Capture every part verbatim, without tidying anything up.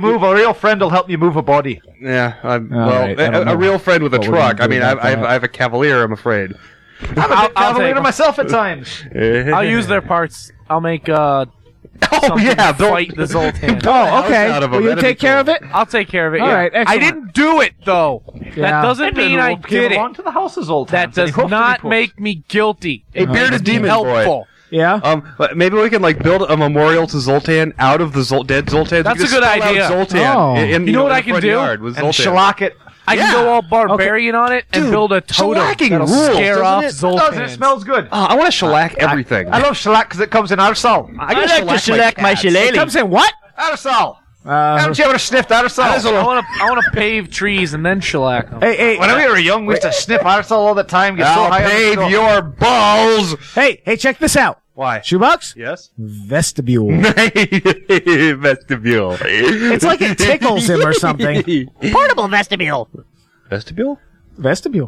move. A real friend will help you move a body. Yeah, I'm, All well, right, I a, don't a know real friend with a what we're truck. gonna I do mean, I, about I, have, that. I have a Cavalier, I'm afraid. I'm a I'll- big I'll cavalier take- myself at times. I'll use their parts. I'll make uh Oh, something yeah, to don't- fight the Zoltan. Oh, okay. out of 'em. Will you That'd take be care cool. of it? I'll take care of it. All yeah. right, I excellent. didn't do it though. Yeah. That doesn't mean I did it. belong to the house's old That does not make me guilty. A It bearded makes me demon boy. helpful. Yeah. Um, but maybe we can like build a memorial to Zoltan out of the Zol- dead Zoltans. That's We a can good spell out idea. Zoltan Oh. in, in, You know what in I the can front do? yard with And Zoltan. shellac it. I can Yeah. go all barbarian on it and Dude, build a totem shellacking that'll rules, scare doesn't off it? It Zoltan. does, and it smells good. Oh, I want to shellac everything. I love shellac because it comes in arsal. I, like to shellac my cats. shillelagh. It comes in what? Arsal. Uh, Haven't you ever sniffed arsal? I want to I want to pave trees and then shellac them. hey, hey, When we were young, we used to sniff arsal all the time. Get so I'll high on the pave stroke. your balls. hey, hey! Check this out. Why? Shoebox Yes. vestibule. Vestibule. It's like it tickles him or something. Portable vestibule. Vestibule? Vestibule.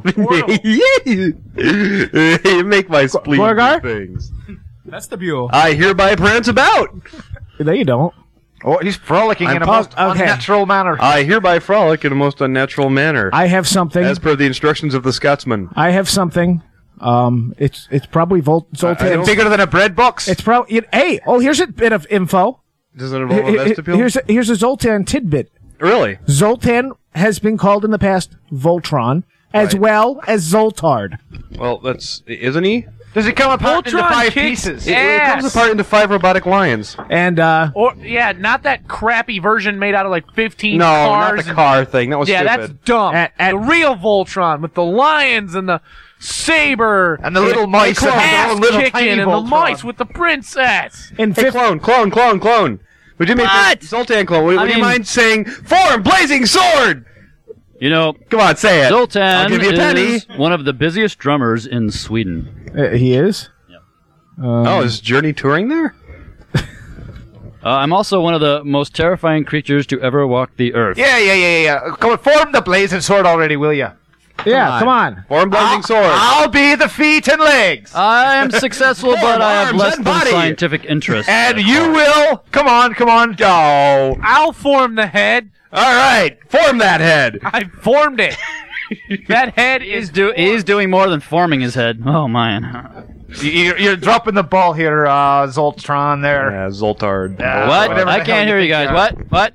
You make my spleen Borgar? do things. Vestibule. I hereby prance about. No, you don't. Oh, he's frolicking I'm in a pumped. most Okay. unnatural manner. I hereby frolic in a most unnatural manner, I have something. as per the instructions of the Scotsman. I have something. Um, it's it's probably Volt I Zoltan. don't- Bigger than a bread box. It's probably hey. Oh, here's a bit of info. Does it involve a Here- vestibule? Here's a, here's a Zoltan tidbit. Really? Zoltan has been called in the past Voltron, as Right. well as Zoltard. Well, that's isn't he? Does it come apart into Voltron five kicks pieces? It, it comes ass. apart into five robotic lions. And uh, Or yeah, not that crappy version made out of like fifteen No, cars. not the and- car thing. That was yeah, stupid. that's dumb. At- at- the real Voltron with the lions and the saber And the little mice that have their ass own little kicking tiny and the Voltron. mice with the princess. in Hey, fifth, clone, clone, clone, clone. Would you make What? that Zoltan clone? Would, I would you mean- mind saying "Form, blazing sword"? You know, Come on, say it. Zoltan I'll give you a penny. is one of the busiest drummers in Sweden. uh, he is. Oh, is Journey touring there? Uh, I'm also one of the most terrifying creatures to ever walk the earth. Yeah, yeah, yeah, yeah. Come on, form the blazing sword already, will you? Yeah, come on. Form, blazing sword. I'll be the feet and legs. I am successful, but I have arms less and than body. scientific interest. And you will. Come on, come on. Go. I'll form the head. All right, form that head. I formed it. That head is He's, do- he's doing more than forming his head. Oh, man. You're, you're dropping the ball here, uh, Zoltron. There. Yeah, Zoltard. Uh, What? whatever I the hell can't hear you think guys. are. What? What?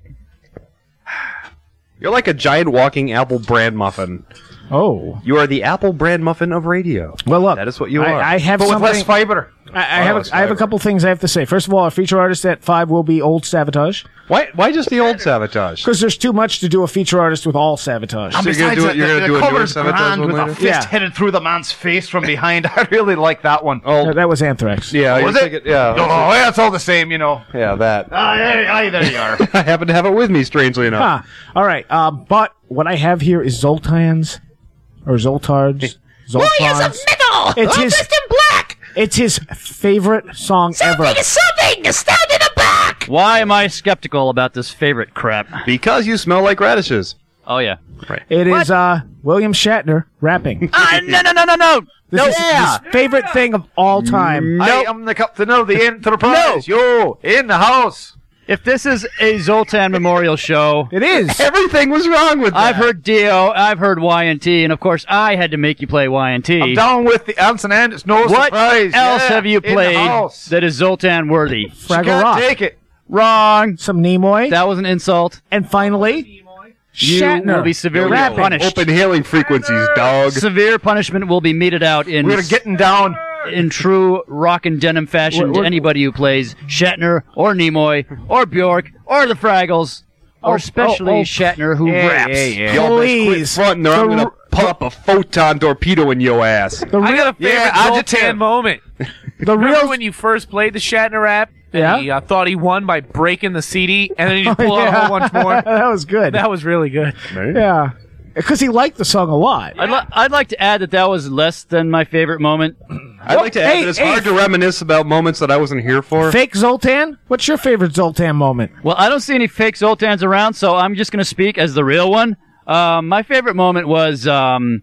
You're like a giant walking apple bran muffin. Oh, You are the apple bran muffin of radio. well, look. That is what you I, are. I have But with something. less fiber. I, I have. Oh, A, I have a fiber. couple things I have to say. First of all, our feature artist at five will be Old Savatage Why? Why just the old Sabotage? because there's too much to do a feature artist with all Savatage. So you're gonna do it- you're gonna do a newer cover's Sabotage grand one with a later? fist Yeah. headed through the man's face from behind. I really like that one. Oh, Uh, that was Anthrax. yeah. Oh, you was it? take yeah. Oh, yeah, it's all the same, you know. Yeah, that. Ah, yeah, yeah, there you are. I happen to have it with me, strangely enough. Ah, all right. Um, but what I have here is Zoltan's or Zoltard's. Zoltron's. metal! It's his- in black! It's his favorite song ever. something! Stabbed in the back! Why am I skeptical about this favorite crap? Because you smell like radishes. Oh, yeah. It is uh, William Shatner rapping. Uh, no, no, no, no, no! This no, is his favorite thing of all time. I am the captain of the Enterprise. Yo, in the house. If this is a Zoltan Memorial show, It is. Everything was wrong with that. I've heard Dio, I've heard Y and T, and of course I had to make you play Y and T. I'm down with the ants and ants. It's no What surprise. else Yeah, have you in the played house. that is Zoltan worthy? She Fraggle can't Rock. take it. Wrong. Some Nimoy. That was an insult. And finally, You Shatner. will be severely rapping. punished. Open hailing frequencies, dog. Severe punishment will be meted out in We're getting down. in true rock and denim fashion We're- to we're- anybody who plays Shatner or Nimoy or Bjork or the Fraggles or Oh, especially oh, oh. Shatner who Yeah, raps. yeah, yeah. Y'all best quit Please. fronting or The I'm gonna r- pop a photon torpedo in your ass. The I real, got a favorite Yeah, Zoltan adjective. moment. the Remember real. when you first played the Shatner rap? And Yeah. He uh, thought he won by breaking the C D, and then he just pulled out a Yeah. whole bunch more. that was good. That was really good. yeah, because he liked the song a lot. I'd, li- I'd like to add that that was less than my favorite moment. I'd like to add Hey, that it's hey. hard to reminisce about moments that I wasn't here for. Fake Zoltan. What's your favorite Zoltan moment? Well, I don't see any fake Zoltans around, so I'm just going to speak as the real one. Um, my favorite moment was, um,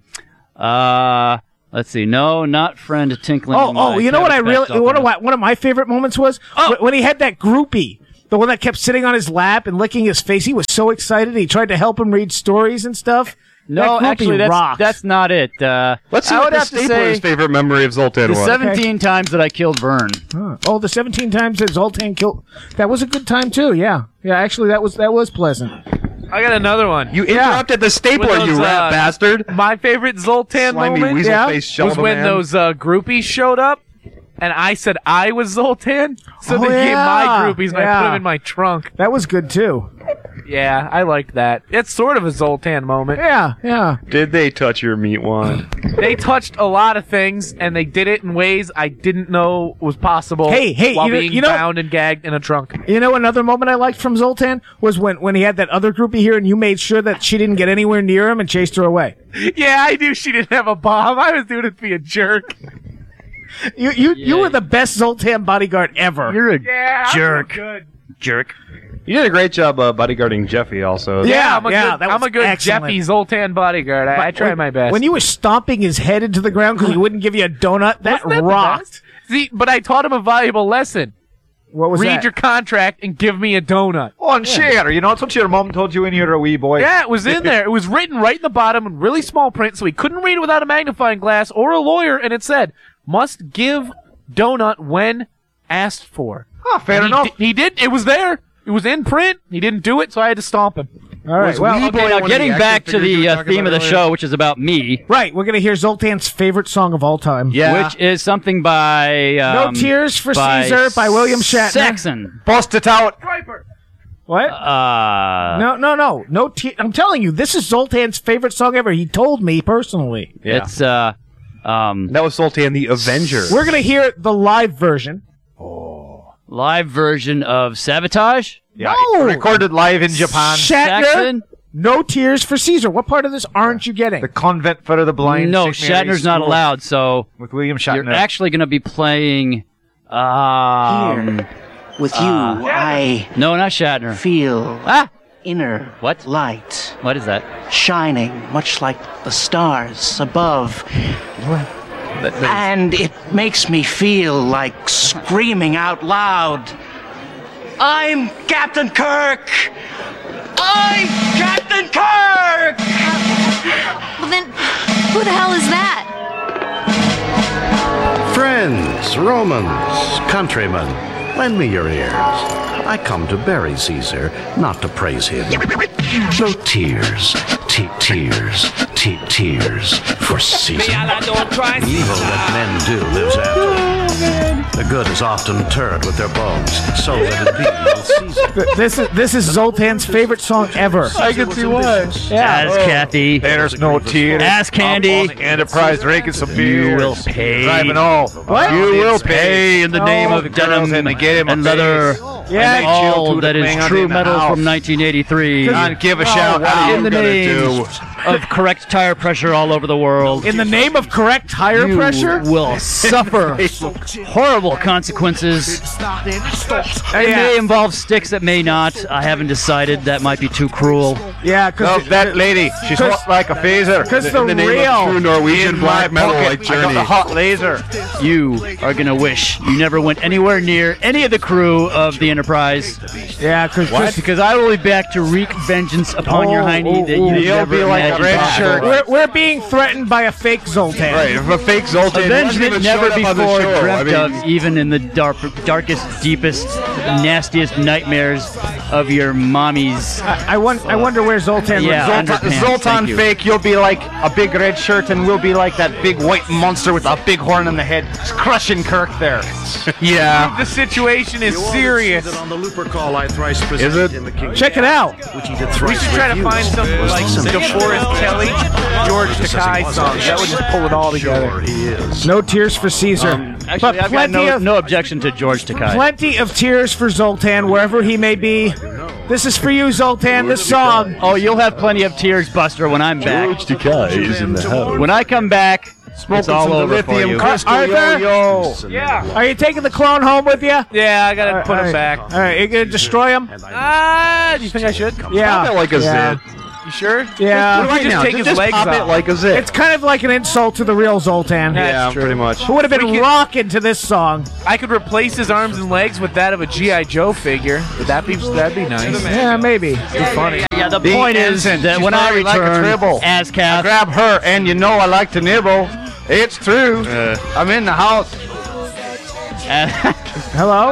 uh, let's see, no, not friend tinkling. Oh, in my oh, you know what I cabbage patch really doll one of pants. my, one of my favorite moments was Oh. Wh- when he had that groupie The one that kept sitting on his lap and licking his face. He was so excited. He tried to help him read stories and stuff. No, That groupie actually, that's, rocks. that's not it. Uh, Let's see I what would the have to Stapler's say favorite memory of Zoltan the was. seventeen times that I killed Vern. Huh. Oh, the seventeen times that Zoltan killed. That was a good time too. Yeah, yeah. Actually, that was that was pleasant. I got another one. You interrupted the stapler, With those, you rat uh, bastard. My favorite Zoltan Slimy moment weasel yeah, face was Shelva when man. those uh, groupies showed up, and I said I was Zoltan, so Oh, they gave yeah. my groupies, and I Yeah. put them in my trunk. That was good too. Yeah, I liked that. It's sort of a Zoltan moment. Yeah, yeah. Did they touch your meat wand? They touched a lot of things, and they did it in ways I didn't know was possible. Hey, hey, while you know- being you know- bound and gagged in a trunk. You know, another moment I liked from Zoltan was when when he had that other groupie here, and you made sure that she didn't get anywhere near him and chased her away. Yeah, I knew she didn't have a bomb. I was doing it to be a jerk. You you you Yeah. were the best Zoltan bodyguard ever. You're a Yeah, I'm jerk. good. jerk. You did a great job uh, bodyguarding Jeffy also. Yeah. Yeah, I'm a yeah, good, that I'm was a good excellent. Jeffy Zoltan bodyguard. I, I try When- my best. When you were stomping his head into the ground because he wouldn't give you a donut, that Wasn't that the rocked. best? See, but I taught him a valuable lesson. What was Read that? your contract and give me a donut. Oh, and share. You know, it's what your mom told you when you were a wee boy. Yeah, it was in there. It was written right in the bottom in really small print, so he couldn't read it without a magnifying glass or a lawyer, and it said, must give donut when asked for. Oh, fair And he enough. di- he did. It was there. It was in print. He didn't do it, so I had to stomp him. All right. Well, Wee Okay, Boy now one of getting the back action to figures you the were uh, talking theme of about the earlier? show, which is about me, right. We're gonna hear Zoltan's favorite song of all time. Yeah. which is something by No um, Tears for by Caesar by William Shatner. Saxon. Bust it out. What? Uh, no, no, no, no. Te- I'm telling you, this is Zoltan's favorite song ever. He told me personally. Yeah. It's uh, um, That was Zoltan the Avenger. We're gonna hear the live version. live version of Sabotage. Yeah, No! recorded live in Japan. Shatner. Saxon. No Tears for Caesar. What part of this aren't you getting? The Convent for the Blind. No, Saint Mary's Shatner's not School allowed. So With William Shatner. you're actually going to be playing. Um, Here, with you, I no, not Shatner. feel Ah, inner What? light what is that? shining, much like the stars above. And it makes me feel like screaming out loud. I'm Captain Kirk! I'm Captain Kirk! Well, then, who the hell is that? Friends, Romans, countrymen, lend me your ears. I come to bury Caesar, not to praise him. No tears, te- tears, te- tears for Caesar. Evil that men do lives after them. The good is often interred with their bones, so let it be with Caesar. Th- This is this is Zoltan's favorite song ever. I can see why. Yeah. As Kathy. There's no tears. Ass candy. Up on the Enterprise drinking some You beers. will pay. Driving all. What? You will Pay in the name Oh, of denim and they get him a and leather face. Yeah. and chill all to that the is thing on true in the metal house. from nineteen eighty-three. And give a shout what out. in the gonna name do? of correct tire pressure all over the world. In the name of correct tire you pressure. will suffer horrible consequences. It Yeah. may involve sticks, it may not. I haven't decided. That might be too cruel. Yeah, No, because that lady. She's Cause- hot like a phaser. because the In the name real. of true Norwegian In black my metal pocket, like I got Journey. the hot laser. You are gonna wish you never went anywhere near any of the crew of the Enterprise. Yeah, because Because I will be back to wreak vengeance upon your Oh, hiney oh, that oh. you You'll never be like a imagined red possible. shirt. we're, we're being threatened by a fake Zoltan. Right, if a fake Zoltan wasn't Avengement even never showed up on the before show, dreamt I mean, of, even in the dark, darkest, deepest, nastiest nightmares of your mommies. I, I, won- I wonder where Zoltan Yeah, went. underpants, Zoltan, Zoltan thank you. fake, you'll be like a big red shirt and we'll be like that big white monster with a big horn on the head. It's crushing Kirk there. yeah. The situation is serious. On the looper call I thrice presented in the King Check it out. which he did We thrice should try to refuse. find some like DeForest Kelly, George Takei songs. That would just pull it all together. Sure he is. No tears for Caesar. Actually, but I've got plenty no, of no objection to George Takei. plenty of tears for Zoltan wherever he may be. This is for you, Zoltan. This song. Oh, you'll have plenty of tears, Buster, when I'm back. is in the house. When I come back, it's all over for you. Ar- Arthur, Yo. Yeah. are you taking the clone home with you? Yeah, I gotta put All him right. back. All right, you gonna destroy him? Ah, do you think I should? Yeah. Probably like a yeah. zit. You sure? Yeah. What if we just now, take just, his just legs pop off? it like a zip. It's kind of like an insult to the real Zoltan. yeah, true. pretty much. Who would have been We could- rocking to this song? I could replace his arms and legs with that of a G I. Joe figure. Would that be that'd be nice? Yeah, maybe. It's funny. Yeah, the The point is ensign, that she's when I probably like a return tribble. as I Kath, grab her, and you know I like to nibble. It's true. Uh. I'm in the house. Hello?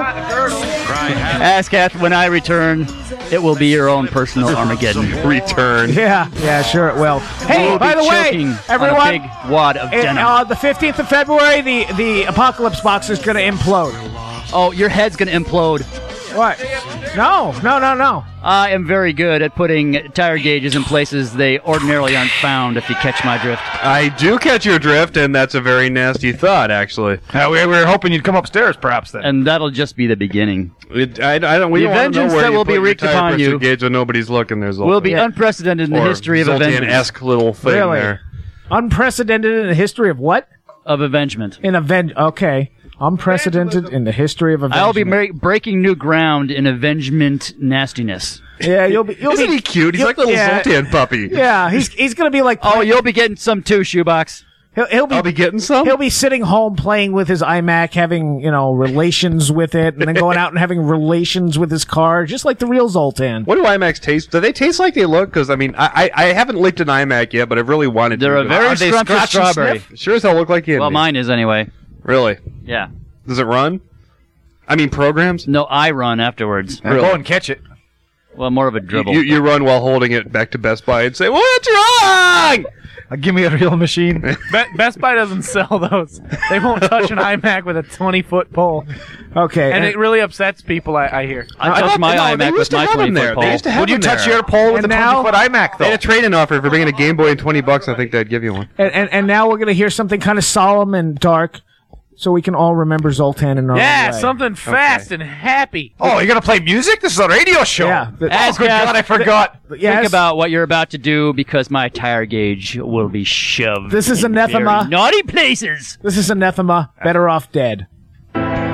as Kath, when I return, it will be your own personal Armageddon. Return. Yeah, yeah, sure it will. Hey, We'll by be the choking way, on everyone, a big wad of it- denim. uh, the fifteenth of February, the, the Apocalypse box is going to implode. Oh, your head's gonna implode. What? No, no, no, no. I am very good at putting tire gauges in places they ordinarily aren't found, if you catch my drift. I do catch your drift, and that's a very nasty thought, actually. Uh, we, we were hoping you'd come upstairs, perhaps, then. And that'll just be the beginning. It, I, I don't. We The don't wanna know vengeance where that you will be put your wreaked tire upon pressure you gauge when nobody's looking. There's Will be unprecedented in the history of avengement. Zoltan-esque little thing Really? there. Unprecedented in the history of what? Of avengement. In Aven. Okay. Unprecedented in the history of avengement. I'll be ma- breaking new ground in avengement nastiness. Yeah, you'll be. You'll Isn't be, he cute? He's you'll- like a little yeah, Zoltan puppy. Yeah, he's he's gonna be like. Oh, you'll be getting some too, Shoebox. He'll, he'll be. I'll be getting some. He'll be sitting home playing with his iMac, having, you know, relations with it, and then going out and having relations with his car, just like the real Zoltan. What do IMAX taste? Do they taste like they look? Because I mean, I, I I haven't licked an iMac yet, but I've really wanted They're to. a very Are they scrumptious scratch and strawberry. sniff? Sure as hell look like candy. Well, mine is anyway. Really? Yeah. Does it run? I mean, programs. No, I run afterwards. Uh, Go and catch it. Well, more of a You, dribble. you you run while holding it back to Best Buy and say, "What's wrong?" Uh, give me a real machine. Be- Best Buy doesn't sell those. They won't touch an iMac with a twenty-foot pole, Okay. and it really upsets people. I, I hear. I touch thought- my no, they iMac used with to my have 'em twenty there. foot They pole. used to have Would you them touch there. your pole with And a now- twenty-foot iMac, They though? had a trade-in offer. If you're bringing a Game Boy and twenty bucks, I think they'd give you one. and, and and now we're gonna hear something kind of solemn and dark, so we can all remember Zoltan in our Yeah, own way. something fast and happy. Oh, you're going to play music? This is a radio show. Yeah. Oh, As good Kath- God, I forgot. Yes. Think about what you're about to do because my tire gauge will be shoved. This is in anathema. very naughty places. This is anathema. Better off dead.